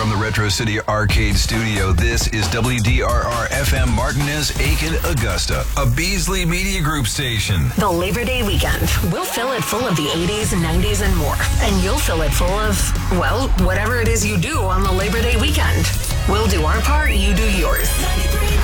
from the Retro City Arcade Studio, this is WDRR FM Martinez, Aiken, Augusta, a Beasley Media Group station. The Labor Day weekend. We'll fill it full of the 80s, 90s, and more. And you'll fill it full of, well, whatever it is you do on the Labor Day weekend. We'll do our part, you do yours.